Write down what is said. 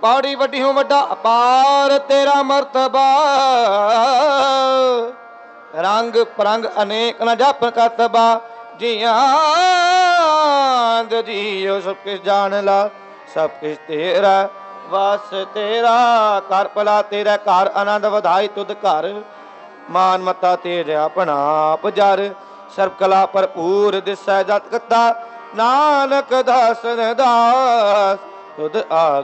पौड़ी वड्डी हूँ वड्डा अपार तेरा मर्तबा, रंग परंग अनेक न जप करतबा, जिया जियो सब किस जान ला, सब किस तेरा वस तेरा, कर भला तेरा घर आनंद वधाई तुद घर, मान मता तेरे अपना आप जर, सर्व कला भरपूर दिसै जत कता, नानक दास दास तुद आ